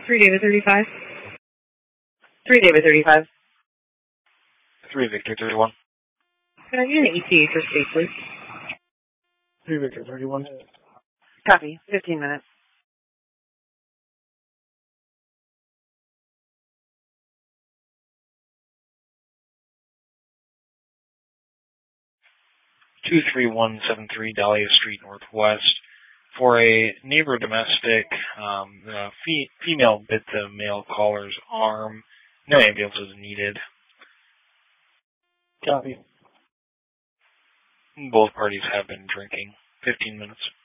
3 David 35. 3 David 35. 3 Victor 31. Can I get an ETA for state, please? 3 Victor 31. Copy. 15 minutes. (23173) Dahlia Street Northwest. For a neighbor domestic, female bit the male caller's arm. No ambulance is needed. Copy. Both parties have been drinking. 15 minutes.